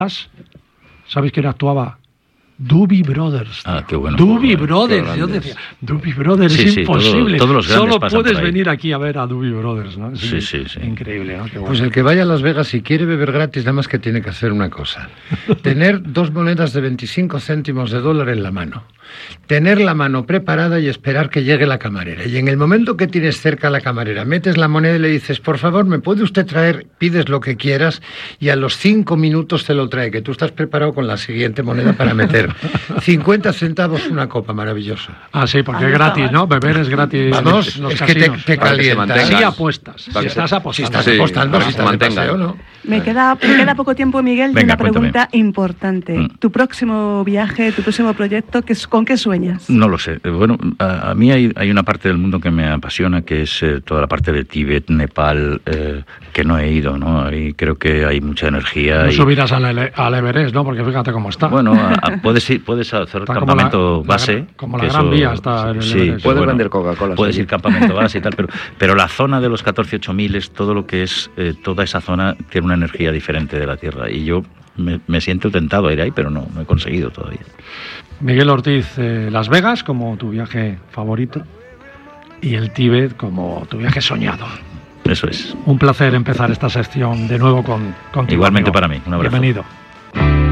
¿Sabéis quién actuaba? Doobie Brothers. Ah, qué bueno. Doobie Brothers. Yo decía, Doobie Brothers es imposible. Todos los Solo pasan puedes por ahí. venir aquí a ver a Doobie Brothers, ¿no? Sí. Increíble, ¿no? Qué bueno. Pues el que vaya a Las Vegas y quiere beber gratis, nada más que tiene que hacer una cosa. Tener 2 monedas de 25 céntimos de dólar en la mano. Tener la mano preparada y esperar que llegue la camarera. Y en el momento que tienes cerca a la camarera, metes la moneda y le dices, por favor, ¿me puede usted traer? Pides lo que quieras y a los 5 minutos te lo trae, que tú estás preparado con la siguiente moneda para meter. 50 centavos una copa, maravilloso. Ah, sí, porque es gratis, ¿no? Beber es gratis. Vamos, en los es que casinos. te calienta. Sí apuestas. Si estás apostando. Si estás Sí, apostando, para si que se estás de mantenga. paseo, ¿no? Me queda poco tiempo, Miguel, y Venga, una pregunta importante. Mm. Tu próximo viaje, tu próximo proyecto, ¿con qué sueñas? No lo sé. Bueno, a mí hay una parte del mundo que me apasiona, que es toda la parte de Tíbet, Nepal, que no he ido, ¿no? Ahí creo que hay mucha energía. No subirás al Everest, ¿no? Porque fíjate cómo está. Bueno, puedes hacer Está campamento base. como la que Gran eso- Vía está en el sí, Everest. Puedes vender Coca-Cola. Puedes sí. ir campamento base y tal, pero la zona de los 14.8000 es todo lo que es, toda esa zona tiene una energía diferente de la Tierra. Y yo me siento tentado a ir ahí, pero no he conseguido todavía. Miguel Ortiz, Las Vegas como tu viaje favorito y el Tíbet como tu viaje soñado. Eso es. Un placer empezar esta sección de nuevo contigo. Igualmente amigo. para mí. Un abrazo. Bienvenido.